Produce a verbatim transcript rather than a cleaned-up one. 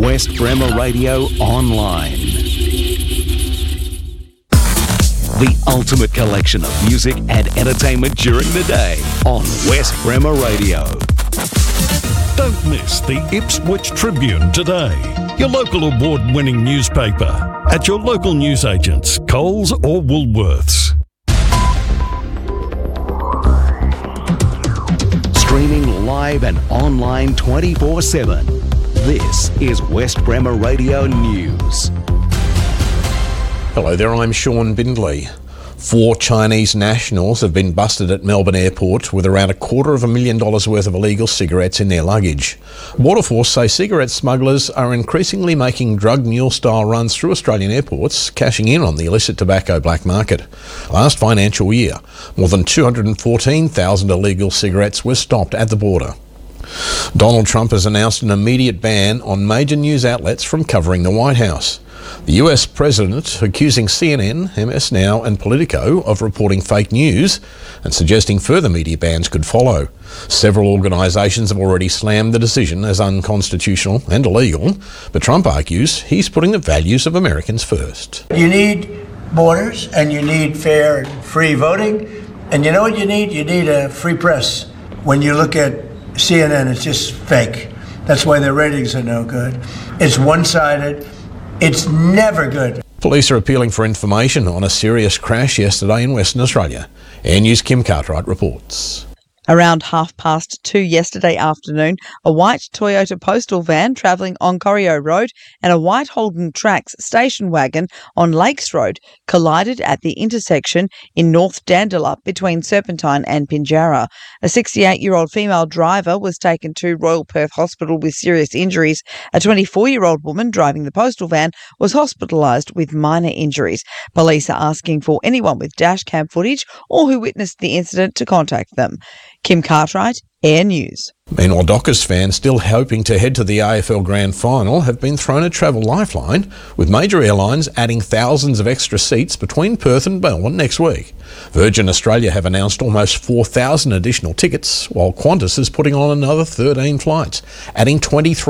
West Bremer Radio Online. The ultimate collection of music and entertainment during the day on West Bremer Radio. Don't miss the Ipswich Tribune today, your local award-winning newspaper, at your local newsagents, Coles or Woolworths. Streaming live and online twenty-four seven. This is West Bremer Radio News. Hello there, I'm Sean Bindley. Four Chinese nationals have been busted at Melbourne Airport with around a quarter of a million dollars worth of illegal cigarettes in their luggage. Border Force say cigarette smugglers are increasingly making drug mule-style runs through Australian airports, cashing in on the illicit tobacco black market. Last financial year, more than two hundred fourteen thousand illegal cigarettes were stopped at the border. Donald Trump has announced an immediate ban on major news outlets from covering the White House. The U S president accusing C N N, M S Now and Politico of reporting fake news and suggesting further media bans could follow. Several organisations have already slammed the decision as unconstitutional and illegal, but Trump argues he's putting the values of Americans first. You need borders and you need fair and free voting, and you know what you need? You need a free press. When you look at C N N, it's just fake. That's why their ratings are no good. It's one-sided. It's never good. Police are appealing for information on a serious crash yesterday in Western Australia. Air News' Kim Cartwright reports. Around half past two yesterday afternoon, a white Toyota postal van travelling on Corio Road and a white Holden Tracks station wagon on Lakes Road collided at the intersection in North Dandalup between Serpentine and Pinjarra. A sixty-eight-year-old female driver was taken to Royal Perth Hospital with serious injuries. A twenty-four-year-old woman driving the postal van was hospitalised with minor injuries. Police are asking for anyone with dashcam footage or who witnessed the incident to contact them. Kim Cartwright, Air News. Meanwhile, Dockers fans still hoping to head to the A F L Grand Final have been thrown a travel lifeline, with major airlines adding thousands of extra seats between Perth and Melbourne next week. Virgin Australia have announced almost four thousand additional tickets, while Qantas is putting on another thirteen flights, adding twenty-three